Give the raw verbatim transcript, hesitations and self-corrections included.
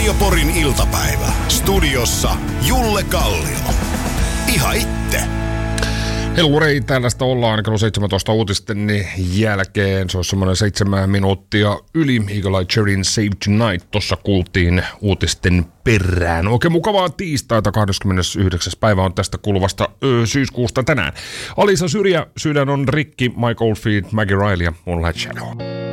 Radio Porin iltapäivä. Studiossa Julle Kallio. Ihan itse. Helurei, tällaista ollaan kello seitsemäntoista uutisten jälkeen. Se on semmoinen seitsemän minuuttia yli. Eagle Eye Cherryn Save Tonight. Tossa kuultiin uutisten perään. Oikein mukavaa tiistaita. kahdeskymmenesyhdeksäs päivä on tästä kuluvasta ö, syyskuusta tänään. Alisa Syrjä, Sydän on rikki, Mike Oldfield, Maggie Riley ja Moonlight Shadow.